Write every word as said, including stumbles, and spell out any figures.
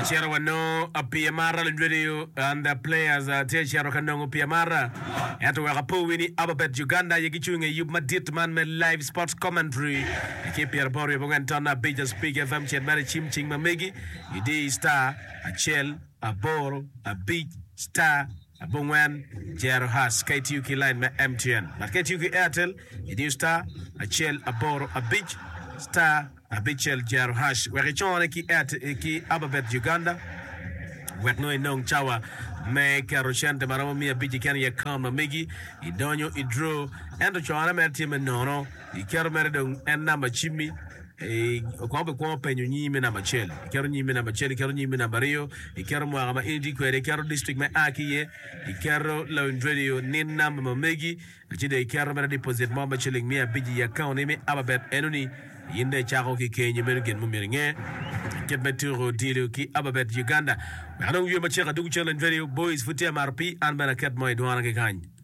Chero wano a Piamara video and the players uh Chero Kanongo Piamara at Wakapo Winnie Ababet Uganda Yagichunga you madit man me live sports commentary keep your body Bogantana Beja Speak F M Chet Mary Chim Ching Mamegi Idi Star a Chel a Boro a Beach Star a Bongwan Jero Has K T U K line me M T N but K T U K Airtel Idi Star a Chel a Boro a Beach Star a Bichel Jero Hash where Richon ki at ki Ababet Uganda wet no nong chawa me karoshante maramo mi abiji kan ya kama migi idonyo idro endo chwana merti me nono ikero meredong enna machimi e ko be ko penyo nyime na machel ikero nyime na machel ikero nyime na bario ikero mo ama indi kwere ikero district me akiye ikero la radio ninna mamegi achide ikero mere deposit mo macheling mi abiji ya kan me Ababet enoni yinde chako ki Kenya mergen mo miringe ket meturo dilo ki Ababet Uganda. Ano yu macheka dugu challenge video boys futia marpi an bana ket mo idwana ke kany.